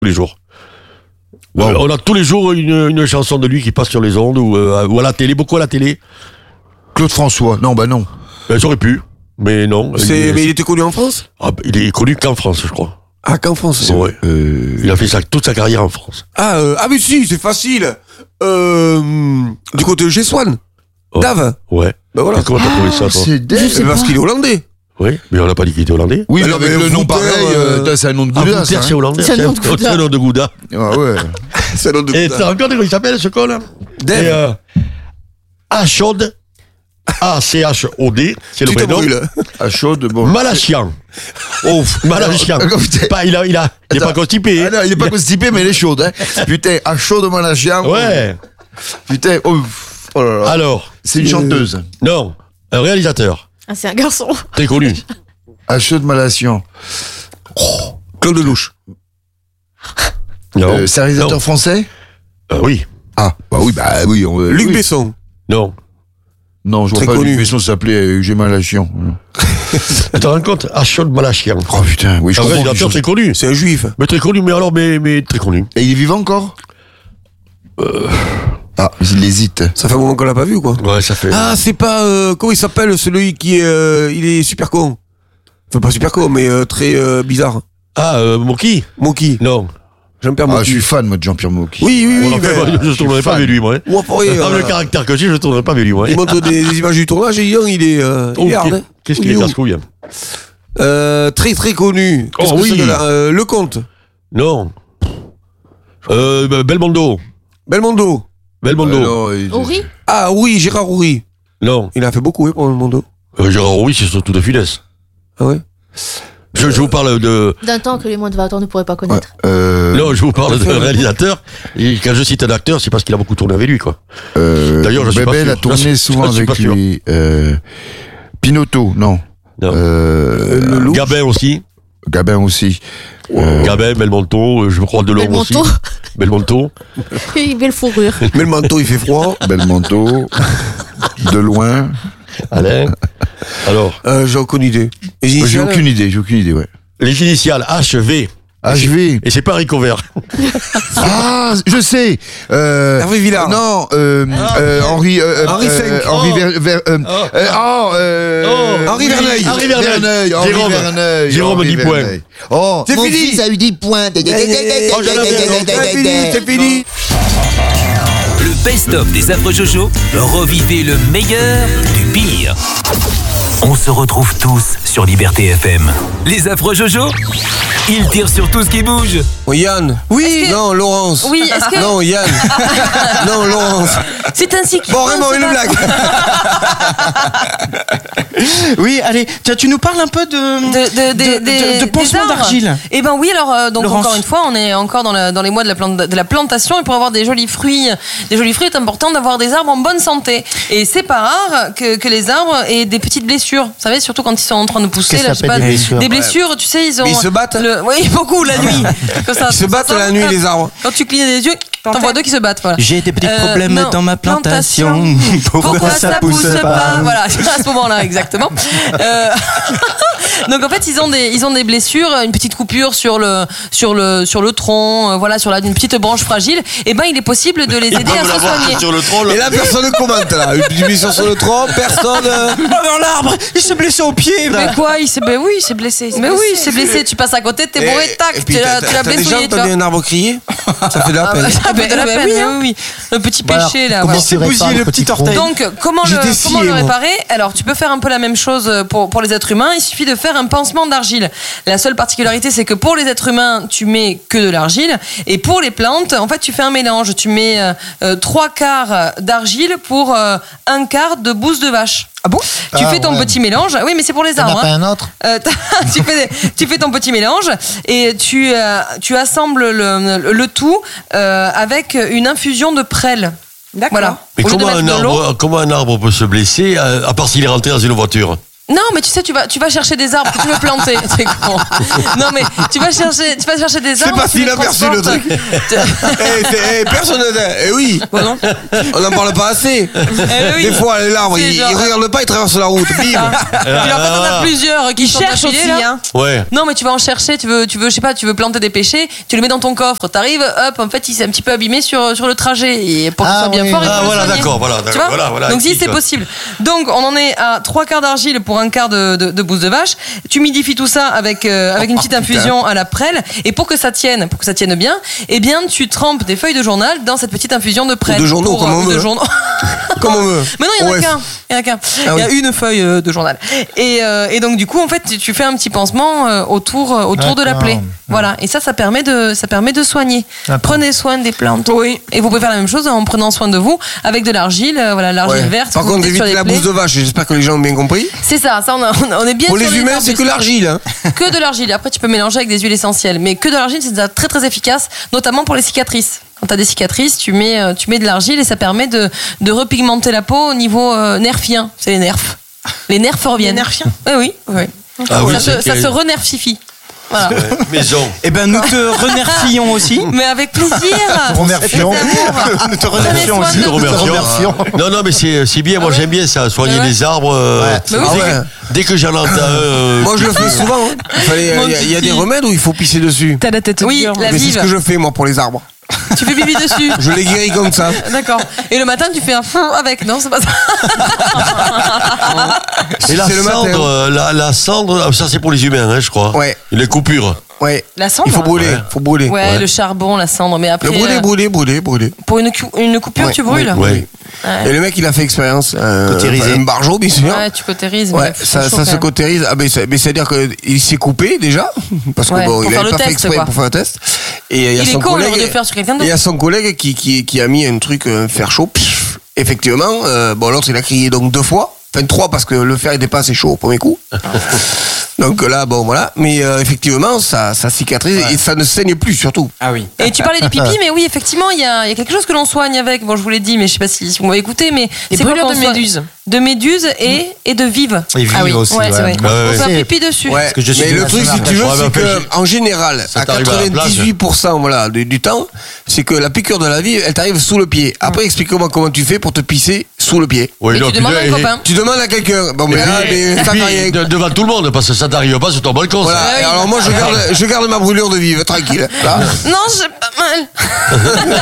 tous les jours. Wow. On a tous les jours une chanson de lui qui passe sur les ondes ou à la télé, beaucoup à la télé. Claude François. Non, bah non. J'aurais pu, mais non. Mais il était connu en France ? Il est connu qu'en France, je crois. Ah, qu'en France. Ouais. Il a fait toute sa carrière en France. Mais si, c'est facile. Du côté de G-Swan. Oh. Dave. Ouais. Ben voilà. Comment t'as trouvé ça, toi? C'est Dave. Parce qu'il est hollandais. Oui, mais on n'a pas dit qu'il était hollandais. Oui, Bah mais non, avec mais le nom Wouter, pareil, c'est un nom de Gouda, Wouter, ça. c'est hollandais. C'est un nom de Gouda. C'est un nom de Gouda. Ah ouais. C'est un nom de Et tu te rends compte comment il s'appelle, ce con, là? Dave. Achod, A-C-H-O-D, c'est le Tu te prénom. brûles. À chaude, bon. Malachian. Oh, Malachian. Pas, il est pas constipé. Ah non, il est pas constipé, mais il est chaude, hein. Putain, à chaud de Malachian. Ouais. Putain, oh là là. Alors, C'est une chanteuse. non, un réalisateur, Ah, c'est un garçon. très connu. À chaud de Malachian. Claude Lelouch. Non. C'est un réalisateur Non. français? Oui. Ah, bah oui. Luc oui. Besson. Non. Non, je vois Très pas. connu. Luc Besson s'appelait Eugène Malachian. Tu te rends compte? Achod Malachian. Oh putain, oui, je Un comprends. réalisateur très connu. C'est un juif. Mais très connu, mais très connu. Et il est vivant encore? Ah, il hésite. Ça fait un moment qu'on l'a pas vu, quoi. Ouais, ça fait. Ah, c'est pas... comment il s'appelle, celui qui est... il est super con. Enfin, pas super con, mais très bizarre. Moki? Moki. Non. Jean-Pierre Ah, Moki. je suis fan, moi, de Jean-Pierre Mocky. Oui. Je ne tournerai pas fan. avec lui, moi. Ou après, Avec le caractère que j'ai, je ne tournerai pas avec lui, moi. il montre des images du tournage et il est hard, hein. Qu'est-ce qu'il est casse-couille? Très très connu. Qu'est-ce que oui. c'est que là Le Comte. Non. Belmondo. Belmondo. Belmondo. Ori? Ah oui, Gérard Houry. Non. Il a fait beaucoup, pour Belmondo. Gérard Rouy, c'est surtout de Funès. Ah ouais. Je vous parle de. D'un temps que les moins de 20 ans ne pourraient pas connaître. Non, je vous parle d'un réalisateur. Et quand je cite un acteur, c'est parce qu'il a beaucoup tourné avec lui, quoi. D'ailleurs, je suis pas Bébel sûr. a tourné Je suis souvent pas avec sûr. lui. Pinotto, non. Non. Gabin aussi. Gabin aussi. Gabin, Belmondo, je me crois Delorme aussi. Belmondo. Et belle fourrure. Mais le manteau, il fait froid. Belmondo. De loin. Alain. Alors, J'ai aucune idée. J'ai aucune idée, ouais. les initiales HV. HV. Et c'est pas Harry Cover. Ah, je sais. Hervé Villard. Non, Henri. Henri V. Henri Henri Verneuil. Henri Verneuil. Henri Jérôme. Verneuil. Jérôme, Henri 10 points. Verneuil. Oh, C'est mon fini. fils a eu 10 points. C'est fini. Le best-of des affreux Jojo, revivez le meilleur du pire. On se retrouve tous sur Liberté FM. Les affreux Jojo, ils tirent sur tout ce qui bouge. Oh, Yann. Oui. Non, Laurence. Oui, est-ce que... Non, Yann. Non, Laurence. C'est ainsi qu'il Bon, vraiment, une blague. Oui, allez, tu nous parles un peu de pansement d'argile. Eh ben oui, alors donc Laurence. encore une fois, on est encore dans les mois de la plantation et pour avoir des jolis fruits, il est important d'avoir des arbres en bonne santé. Et c'est pas rare que les arbres aient des petites blessures. Vous savez, surtout quand ils sont en train de pousser, Qu'est-ce là, que ça s'appelle, des blessures des blessures, tu sais, ils ont. Mais ils se battent. Oui, beaucoup la nuit. Comme ça, Ils se battent ça, la nuit, les arbres. Quand tu clignes des yeux, t'en vois deux qui se battent. Voilà. J'ai des petits problèmes non, dans ma plantation. Pourquoi ça pousse pas? Voilà, à ce moment-là, exactement. Donc en fait, ils ont des blessures, une petite coupure sur le tronc, voilà, sur une petite branche fragile. Et ben, il est possible de les aider à se soigner. Sur le tronc, Et là, personne ne commente, là. Une blessure sur le tronc, personne. dans l'arbre, il s'est blessé au pied. Mais quoi, il s'est blessé. Mais oui, il s'est blessé. Tu passes à côté, t'es bourré, tac, tu l'as T'as blessé. déjà entendu un arbre crier? Ça fait de la peine. Ça fait de la peine, oui. Le petit péché, là. Comment voilà. tu bousiller le petit orteil? Donc, comment J'étais le scié, moi. réparer? Alors, tu peux faire un peu la même chose pour les êtres humains. Il suffit de faire un pansement d'argile. La seule particularité, c'est que pour les êtres humains, tu mets que de l'argile. Et pour les plantes, en fait, tu fais un mélange. Tu mets 3 quarts d'argile pour 1 quart de bouse de vache. Ah bon? Tu fais ton petit mélange. Oui, mais c'est pour les T'en as arbres. pas un autre? Tu fais ton petit mélange et tu assembles le tout avec une infusion de prêle. D'accord. Voilà. Mais Au lieu de mettre de l'eau. comment un arbre peut se blesser, à part s'il est rentré dans une voiture? Non, mais tu sais, tu vas chercher des arbres que tu veux planter. C'est con. Non, mais tu vas chercher des arbres. C'est pas s'il a perçu le truc. Personne ne. Oui. Bon, non. On n'en parle pas assez. Oui. Des fois, l'arbre, il regarde pas, il traverse la route. Bim. Puis en fait, on a plusieurs qui cherchent aussi. Hein. Ouais. Non, mais tu vas en chercher. Tu veux, je sais pas, tu veux planter des pêchers. Tu le mets dans ton coffre. T'arrives, hop, en fait, il s'est un petit peu abîmé sur le trajet. Et pour qu'il soit bien fort, il faut voilà, le soigner. d'accord, voilà. Donc si c'est possible. Donc on en est à 3/4 d'argile pour 1/4 de bouse de vache. Tu humidifies tout ça avec une petite infusion à la prêle. Et pour que ça tienne bien, eh bien tu trempes des feuilles de journal dans cette petite infusion de prêle. Ou de journaux, comme on veut. Comme on veut. Mais non, il y en a qu'un. Il y a une feuille de journal. Et donc du coup, en fait, tu fais un petit pansement autour de la plaie. Voilà. Et ça permet de soigner. Prenez soin des plantes. Oui. Et vous pouvez faire la même chose en prenant soin de vous avec de l'argile, l'argile verte. Par contre, évitez la bouse de vache. J'espère que les gens ont bien compris. C'est ça on est bien. Pour les humains, c'est que l'argile. Hein. Que de l'argile. Après, tu peux mélanger avec des huiles essentielles, mais que de l'argile, c'est déjà très très efficace, notamment pour les cicatrices. Quand tu as des cicatrices, tu mets de l'argile et ça permet de repigmenter la peau au niveau nerfien. C'est les nerfs. Les nerfs reviennent. Les nerfiens. Oui. Ça se renerfifie. Voilà. Maison. Eh ben, nous te remercions aussi. Mais avec plaisir. Remercions. Nous te remercions aussi. Non, mais c'est bien. Moi, j'aime bien ça, soigner les arbres. Dès que j'en entends. Moi, je le fais souvent. Il y a des remèdes où il faut pisser dessus. T'as la tête dure. Mais c'est ce que je fais, moi, pour les arbres. Tu fais pipi dessus. Je les guéris comme ça. D'accord. Et le matin, tu fais un fou avec. Non, c'est pas ça. Et la cendre, ça c'est pour les humains, je crois. Ouais. Les coupures. Ouais. La cendre. Il faut brûler. Ouais, le charbon, la cendre. Mais après. Brûler. Pour une coupure, tu brûles. Ouais. Et le mec, il a fait expérience. Un bargeau, bien sûr. Ouais, tu cautérises. Ouais, ça se cautérise. Ah, mais c'est-à-dire qu'il s'est coupé déjà. Parce que il avait pas fait exprès pour faire le test. Et il y a son collègue. Il y a son collègue qui a mis un truc, fer chaud. Effectivement, l'autre, il a crié donc 2 fois. Enfin 3 parce que le fer n'était pas assez chaud au premier coup. Donc là, voilà. Mais effectivement, ça cicatrise et ça ne saigne plus surtout. Ah oui. Et tu parlais du pipi, mais oui, effectivement, il y a quelque chose que l'on soigne avec. Bon, je vous l'ai dit, mais je sais pas si vous m'avez écouté, mais c'est brûlures de méduses. De méduses et de vives. Et vives aussi. Ouais, c'est vrai. On fait un pipi dessus. Ouais. Mais le truc, si tu veux, c'est qu'en général, à 98% du temps, c'est que la piqûre de la vive, elle t'arrive sous le pied. Après, explique-moi comment tu fais pour te pisser sous le pied. Oui, tu demandes à un copain. Tu demandes à quelqu'un. Bon, mais ça t'arrive. Devant tout le monde, parce que ça t'arrive pas sur ton balcon. Voilà. Et alors moi, je garde ma brûlure de vive, tranquille. Là. Non, j'ai pas mal.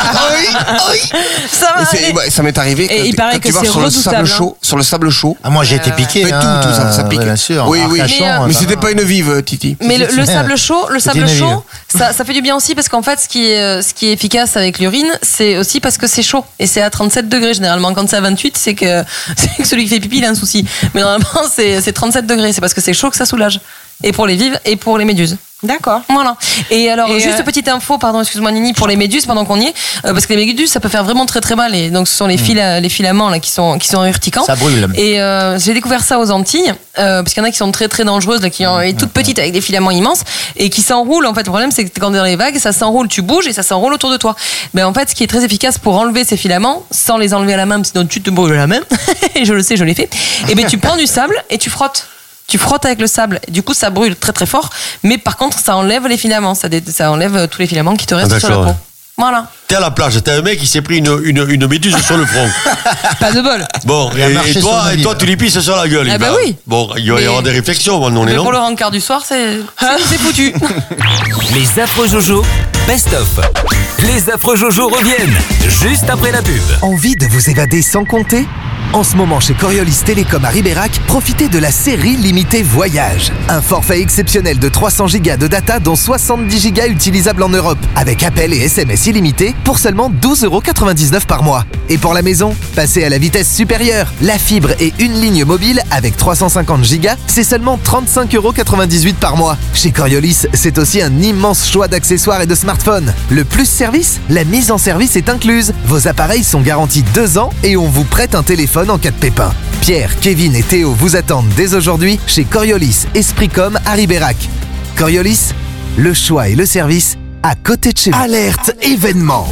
Oui. Ça va. Ça m'est arrivé et il paraît que tu vas sur le sable chaud. Ah, moi j'ai été piqué. Tout ça pique. Bien sûr. Oui. Mais c'était pas une vive, Titi. Mais le sable chaud, ça fait du bien aussi parce qu'en fait, ce qui est efficace avec l'urine, c'est aussi parce que c'est chaud et c'est à 37 degrés généralement. Quand c'est à 28, c'est que celui qui fait pipi il a un souci. Mais normalement, c'est 37 degrés. C'est parce que c'est chaud que ça soulage. Et pour les vives et pour les méduses. D'accord. Voilà. Et alors, juste petite info, pardon, excuse-moi Nini, pour les méduses, pendant qu'on y est, parce que les méduses, ça peut faire vraiment très très mal. Et donc, ce sont les filaments là qui sont urticants. Ça brûle. Et j'ai découvert ça aux Antilles, parce qu'il y en a qui sont très très dangereuses, là, qui ont toutes petites avec des filaments immenses et qui s'enroulent. En fait, le problème, c'est que quand t'es dans les vagues, ça s'enroule, tu bouges et ça s'enroule autour de toi. Mais en fait, ce qui est très efficace pour enlever ces filaments, sans les enlever à la main, sinon tu te brûles la main. Et je le sais, je l'ai fait. Et ben, tu prends du sable et tu frottes. Tu frottes avec le sable, du coup ça brûle très très fort, mais par contre ça enlève les filaments, ça enlève tous les filaments qui te restent sur la peau. Voilà. T'es à la plage, t'as un mec qui s'est pris une méduse sur le front. Pas de bol. Bon, et toi tu lui pisses sur la gueule. Ah bah oui. Bon, il va y avoir des réflexions maintenant. Mais pour le rencard du soir, c'est foutu. Les affreux Jojo, best-of. Les affreux Jojo reviennent juste après la pub. Envie de vous évader sans compter ? En ce moment, chez Coriolis Télécom à Ribérac, profitez de la série limitée Voyage. Un forfait exceptionnel de 300 Go de data, dont 70 Go utilisables en Europe, avec appels et SMS illimités pour seulement 12,99€ par mois. Et pour la maison, passez à la vitesse supérieure. La fibre et une ligne mobile avec 350 Go, c'est seulement 35,98€ par mois. Chez Coriolis, c'est aussi un immense choix d'accessoires et de smartphones. Le plus service, la mise en service est incluse. Vos appareils sont garantis 2 ans et on vous prête un téléphone en cas de pépin. Pierre, Kevin et Théo vous attendent dès aujourd'hui chez Coriolis Espricom à Ribérac. Coriolis, le choix et le service à côté de chez vous. Alerte événement.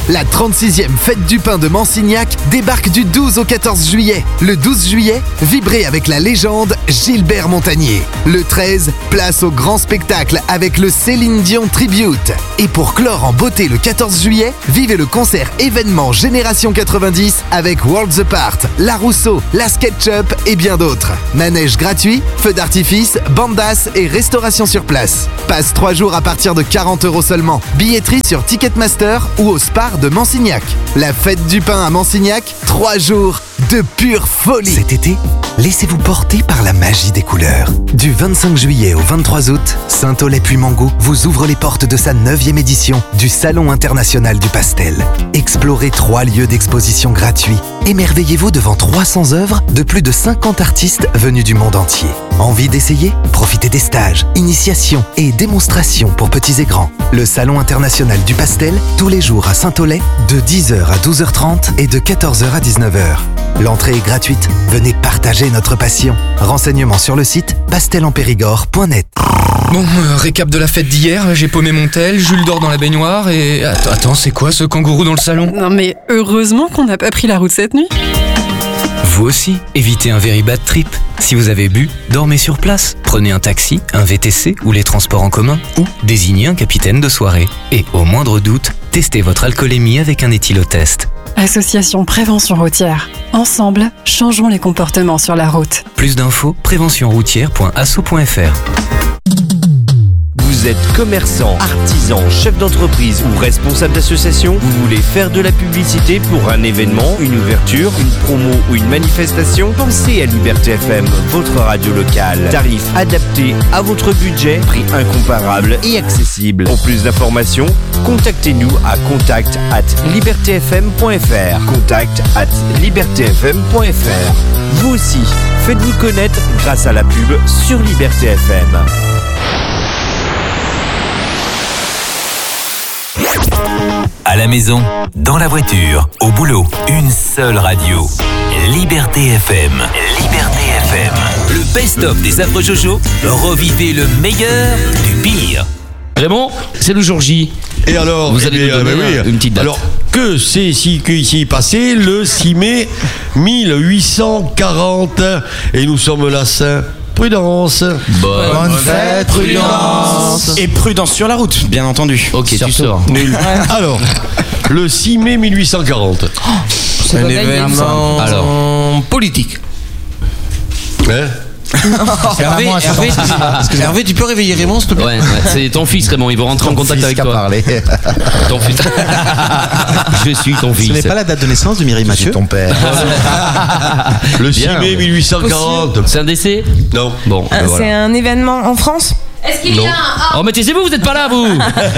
La 36e fête du pain de Mansignac débarque du 12 au 14 juillet. Le 12 juillet, vibrez avec la légende Gilbert Montagnier. Le 13, place au grand spectacle avec le Céline Dion Tribute. Et pour clore en beauté le 14 juillet, vivez le concert événement Génération 90 avec Worlds Apart, La Rousseau, La SketchUp et bien d'autres. Manège gratuit, feux d'artifice, bandas et restauration sur place. Passe 3 jours à partir de 40 € seulement. Billetterie sur Ticketmaster ou au Spar de Mansignac. La fête du pain à Mansignac, 3 jours de pure folie. Cet été, laissez-vous porter par la magie des couleurs. Du 25 juillet au 23 août, Saint-Aulay-Puymango vous ouvre les portes de sa 9e édition du Salon international du pastel. Explorez 3 lieux d'exposition gratuits. Émerveillez-vous devant 300 œuvres de plus de 50 artistes venus du monde entier. Envie d'essayer ? Profitez des stages, initiations et démonstrations pour petits et grands. Le Salon international du pastel, tous les jours à Saint-Aulay, de 10h à 12h30 et de 14h à 19h. L'entrée est gratuite. Venez partager notre passion. Renseignements sur le site pastelenpérigord.net. Bon, récap de la fête d'hier. J'ai paumé mon tel, Jules dort dans la baignoire et... Attends, c'est quoi ce kangourou dans le salon ? Non mais heureusement qu'on n'a pas pris la route cette nuit. Vous aussi, évitez un very bad trip. Si vous avez bu, dormez sur place. Prenez un taxi, un VTC ou les transports en commun ou désignez un capitaine de soirée. Et au moindre doute, testez votre alcoolémie avec un éthylotest. Association Prévention Routière. Ensemble, changeons les comportements sur la route. Plus d'infos, préventionroutière.asso.fr. Vous êtes commerçant, artisan, chef d'entreprise ou responsable d'association, vous voulez faire de la publicité pour un événement, une ouverture, une promo ou une manifestation? Pensez à Liberté FM, votre radio locale. Tarif adapté à votre budget, prix incomparable et accessible. Pour plus d'informations, contactez-nous à contact@libertfm.fr. contact@libertfm.fr. Vous aussi, faites-vous connaître grâce à la pub sur Liberté FM. À la maison, dans la voiture, au boulot, une seule radio. Liberté FM. Liberté FM. Le best-of des affreux Jojo. Revivez le meilleur du pire. Raymond, c'est le jour J. Et alors, vous allez nous donner une petite date. Alors, que s'est passé le 6 mai 1840 et nous sommes la Saint-Prudence. Bonne fête, prudence. Et prudence sur la route, bien entendu. Ok, surtout. tu sors. Nul. Alors, le 6 mai 1840. C'est un événement politique. Hein? Hervé, tu peux réveiller Raymond, s'il te plaît? Ouais, c'est ton fils, Raymond, il va rentrer en contact avec toi. Ton fils. Je suis ton fils. Ce n'est pas la date de naissance de Mireille Mathieu? Ton père. Le 6 mai 1840. C'est un décès? Non. Bon, c'est voilà. un événement en France? Est-ce qu'il y a un... Oh, mais taisez-vous, vous n'êtes pas là, vous.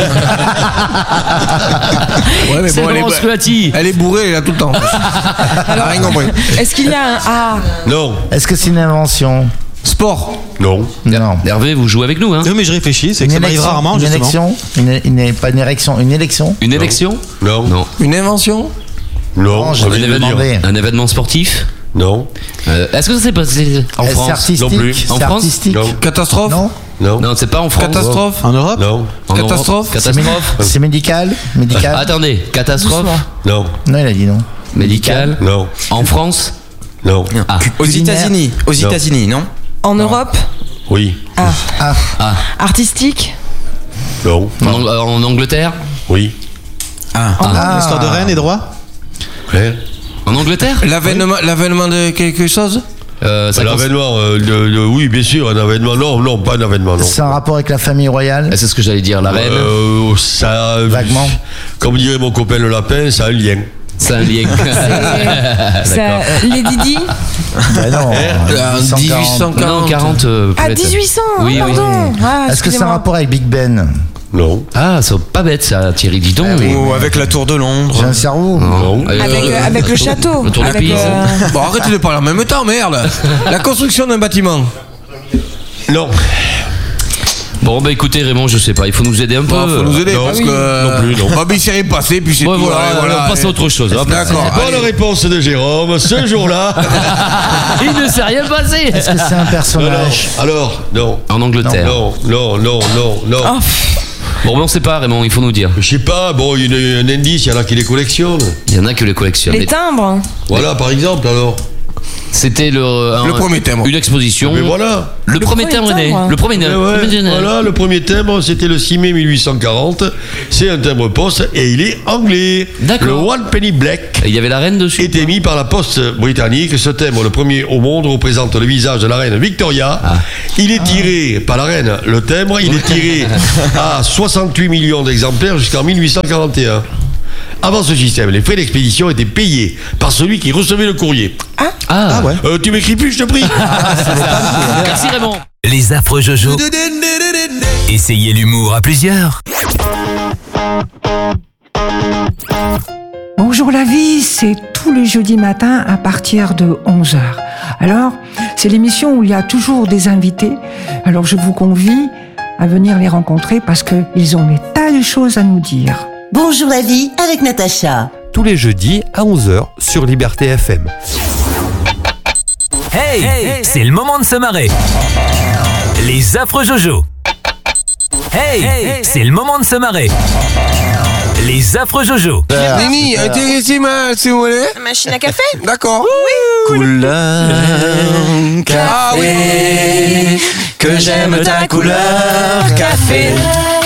Ouais, mais c'est bon, elle est bourrée, elle est là tout le temps. Alors, rien compris. Est-ce qu'il y a un A? Non. Est-ce que c'est une invention? Sport? Non. Non. Hervé, vous jouez avec nous, hein? Non, mais je réfléchis, c'est que ça m'arrive rarement, une justement. élection? Pas une érection, une élection? Une élection? Non. Non. Une invention? Non. Un événement sportif? Non. Est-ce que ça s'est passé en France? Artistique? Non plus. En France? Non. Catastrophe? Non. Non. Non, c'est pas en France. Catastrophe? En Europe? Non. En Catastrophe? Europe. Catastrophe? C'est médical? Médical? Attendez, catastrophe? Doucement. Non. Non, il a dit non. Médical? Non. En France? Non. Ah. Aux États-Unis? Aux États-Unis, non? En Europe? Oui. Artistique? Non. En Angleterre? Oui. L'histoire de Rennes et droit? Ouais. En Angleterre? L'avènement de quelque chose? L'avènement, oui, bien sûr, un avènement. Non, pas un avènement, non. C'est un rapport avec la famille royale? C'est ce que j'allais dire, la reine. Ça, vaguement. Comme dirait mon copain le lapin, ça a un lien. C'est un lien. Lady Di? Ben non. 1840. Non, 40. 1800, oui, pardon. Oui. Est-ce que c'est un rapport avec Big Ben? Non. Ah, c'est pas bête ça, Thierry, dis donc. Ou avec la tour de Londres? J'ai un cerveau. Non. Avec le château. Le tour de Pise. Bon, arrêtez de parler en même temps, merde. La construction d'un bâtiment? Non. Bon, bah écoutez, Raymond, je sais pas, il faut nous aider un peu. Faut nous aider Non, parce que. non plus, non. Bah, mais il s'est rien passé, puis c'est tout. Voilà, on passe à autre chose. Hein. D'accord. Bonne réponse de Jérôme, ce jour-là. Il ne s'est rien passé. Est-ce que c'est un personnage? Alors, non. En Angleterre. Non. Oh, Bon, ben on sait pas, Raymond, il faut nous dire. Je sais pas, bon, il y a un indice, il y en a qui les collectionnent. Il y en a qui les collectionnent. Les timbres. Voilà, par exemple, alors. C'était le premier timbre. Une exposition. Mais voilà. Le premier timbre. Le premier timbre. Voilà, le premier timbre, c'était le 6 mai 1840. C'est un timbre poste et il est anglais. D'accord. Le One Penny Black. Et il y avait la reine dessus. Était mis par la poste britannique. Ce timbre, le premier au monde, représente le visage de la reine Victoria. Il est tiré, pas la reine, le timbre, il est tiré à 68 millions d'exemplaires jusqu'en 1841. Avant ce système, les frais d'expédition étaient payés par celui qui recevait le courrier. Ah ouais. Tu m'écris plus, je te prie. Merci Raymond. Les affreux Jojo. Essayez l'humour à plusieurs. Bonjour la vie, c'est tous les jeudis matins à partir de 11h. Alors, c'est l'émission où il y a toujours des invités. Alors je vous convie à venir les rencontrer parce qu'ils ont des tas de choses à nous dire. Bonjour la vie avec Natacha. Tous les jeudis à 11h sur Liberté FM. Hey, c'est le moment de se marrer. Les affreux Jojo. Hey, c'est le moment de se marrer. Les affreux Jojo. Nini, intéressez-moi, si vous voulez. Machine à café. D'accord. Oui. Couleur café, que j'aime ta couleur café.